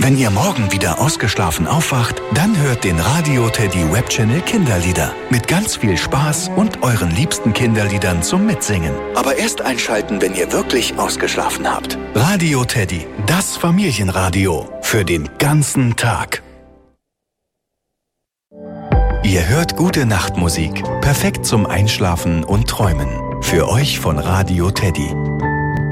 Wenn ihr morgen wieder ausgeschlafen aufwacht, dann hört den Radio Teddy Webchannel Kinderlieder. Mit ganz viel Spaß und euren liebsten Kinderliedern zum Mitsingen. Aber erst einschalten, wenn ihr wirklich ausgeschlafen habt. Radio Teddy, das Familienradio. Für den ganzen Tag. Ihr hört gute Nachtmusik. Perfekt zum Einschlafen und Träumen. Für euch von Radio Teddy.